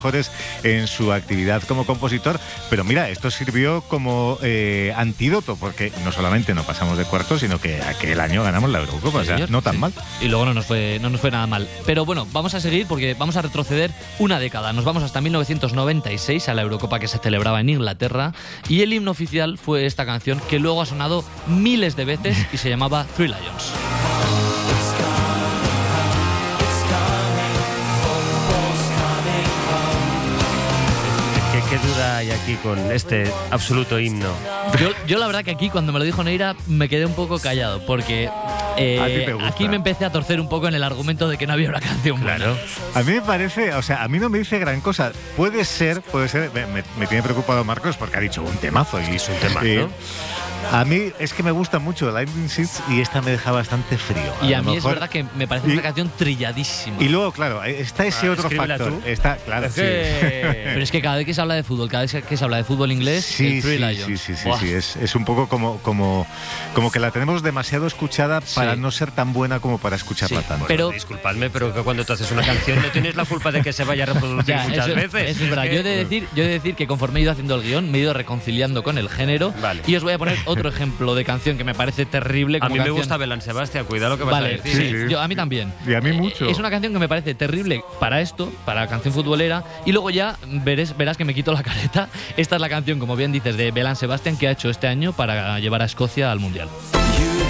mejores en su actividad como compositor, pero mira, esto sirvió como antídoto, porque no solamente no pasamos de cuartos, sino que aquel año ganamos la Eurocopa, o sea, no tan mal. Y luego no nos fue nada mal. Pero bueno, vamos a seguir porque vamos a retroceder una década. Nos vamos hasta 1996, a la Eurocopa que se celebraba en Inglaterra, y el himno oficial fue esta canción que luego ha sonado miles de veces y se llamaba Three Lions. ¿Qué duda hay aquí con este absoluto himno? Yo la verdad que aquí, cuando me lo dijo Neira, me quedé un poco callado, porque aquí me empecé a torcer un poco en el argumento de que no había una canción buena. Claro. A mí me parece, o sea, a mí no me dice gran cosa. Puede ser, me tiene preocupado Marcos porque ha dicho un temazo. Y es un temazo. A mí es que me gusta mucho Lightning Seeds y esta me deja bastante frío. Y a mí es verdad que me parece una canción trilladísima. Y luego, claro, está ese otro factor. Está, claro, sí. Pero es que cada vez que se habla de fútbol, cada vez que se habla de fútbol inglés, el Three Lions. Sí. Es un poco como que la tenemos demasiado escuchada para no ser tan buena como para escucharla tanto. Pero disculpadme, pero que cuando tú haces una canción no tienes la culpa de que se vaya a reproducir muchas veces. Eso es verdad. Yo he de decir que conforme he ido haciendo el guión, me he ido reconciliando con el género. Vale. Y os voy a poner otro ejemplo de canción que me parece terrible. A mí me gusta Belén Sebastián, cuidado lo que vas a decir. Sí. A mí también. Y a mí mucho. Es una canción que me parece terrible para esto, para la canción futbolera, y luego ya verás que me quito la careta. Esta es la canción, como bien dices, de Belén Sebastián, que ha hecho este año para llevar a Escocia al Mundial.